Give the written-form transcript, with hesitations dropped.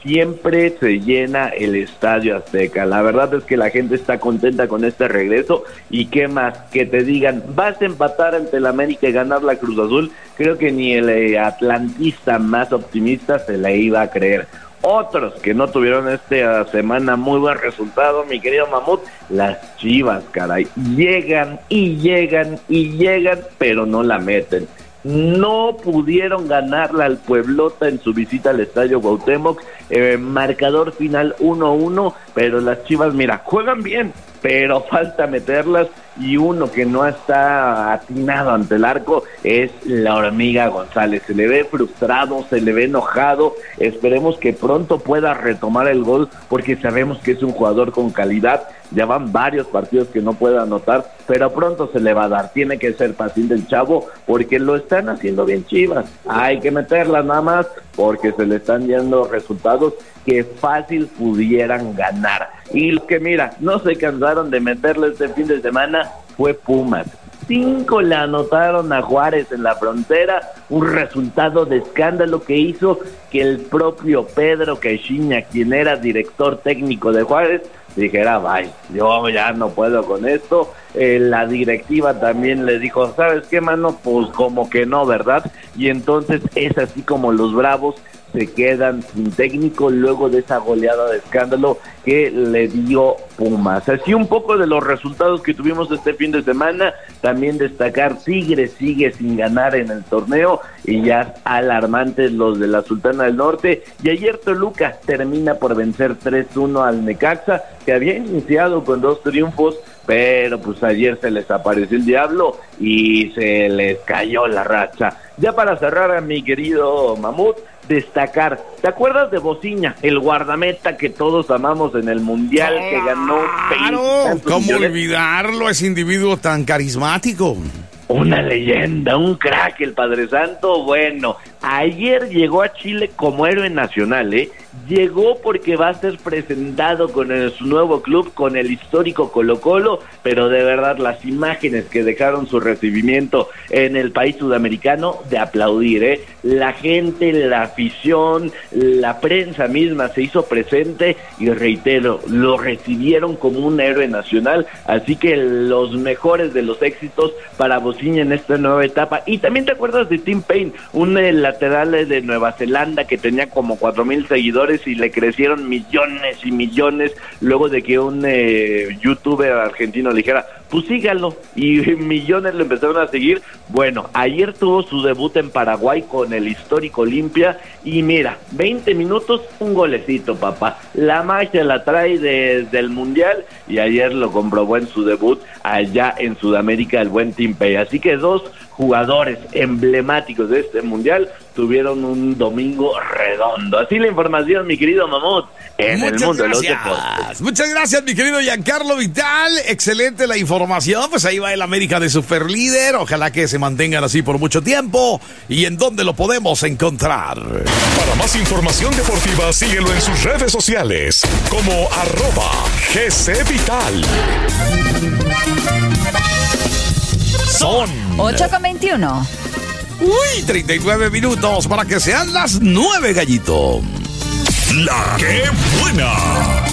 siempre se llena el Estadio Azteca. La verdad es que la gente está contenta con este regreso, y qué más, que te digan, vas a empatar ante el América y ganar la Cruz Azul, creo que ni el atlantista más optimista se la iba a creer. Otros que no tuvieron esta semana muy buen resultado, mi querido Mamut, las Chivas, caray, llegan, pero no la meten. No pudieron ganarla al Pueblota en su visita al Estadio Cuauhtémoc, marcador final 1-1, pero las Chivas, mira, juegan bien, pero falta meterlas, y uno que no está atinado ante el arco es la Hormiga González. Se le ve frustrado, se le ve enojado. Esperemos que pronto pueda retomar el gol, porque sabemos que es un jugador con calidad. Ya van varios partidos que no puede anotar, pero pronto se le va a dar. Tiene que ser paciente el chavo, porque lo están haciendo bien Chivas. Hay que meterlas nada más, porque se le están dando resultados que fácil pudieran ganar. Y lo que mira, no se cansaron de meterle este fin de semana fue Pumas. 5 le anotaron a Juárez en la Frontera, un resultado de escándalo que hizo que el propio Pedro Caixinha, quien era director técnico de Juárez, dijera, bye, yo ya no puedo con esto. La directiva también le dijo, ¿sabes qué, mano? Pues como que no, ¿verdad? Y entonces es así como los Bravos se quedan sin técnico luego de esa goleada de escándalo que le dio Pumas. Así un poco de los resultados que tuvimos este fin de semana. También destacar, Tigres sigue sin ganar en el torneo, y ya alarmantes los de la Sultana del Norte. Y ayer Toluca termina por vencer 3-1 al Necaxa, que había iniciado con 2 triunfos, pero pues ayer se les apareció el diablo y se les cayó la racha. Ya para cerrar, a mi querido Mamut, destacar, ¿te acuerdas de Bociña, el guardameta que todos amamos en el Mundial, que ganó? Claro, ¿cómo olvidarlo, ese individuo tan carismático? Una leyenda, un crack, el Padre Santo. Bueno, ayer llegó a Chile como héroe nacional, Llegó porque va a ser presentado con su nuevo club, con el histórico Colo-Colo, pero de verdad las imágenes que dejaron su recibimiento en el país sudamericano, de aplaudir, La gente, la afición, la prensa misma se hizo presente, y reitero, lo recibieron como un héroe nacional, así que los mejores de los éxitos para Bociña en esta nueva etapa. Y también te acuerdas de Tim Payne, un lateral de Nueva Zelanda que tenía como 4,000 seguidores, y le crecieron millones y millones luego de que un youtuber argentino le dijera, pues sígalo, y millones lo empezaron a seguir. Bueno, ayer tuvo su debut en Paraguay con el histórico Olimpia, y mira, 20 minutos, un golecito, papá. La magia la trae desde el Mundial, y ayer lo comprobó en su debut allá en Sudamérica, el buen Tim Payne. Así que 2 jugadores emblemáticos de este Mundial tuvieron un domingo redondo. Así la información, mi querido Mamut, en el mundo de los deportes. Muchas gracias, mi querido Giancarlo Vital. Excelente la información. Pues ahí va el América de superlíder. Ojalá que se mantengan así por mucho tiempo. ¿Y en dónde lo podemos encontrar? Para más información deportiva, síguelo en sus redes sociales como @GCVital. Son 8:21. Uy, 39 minutos para que sean las 9, gallito. La que buena.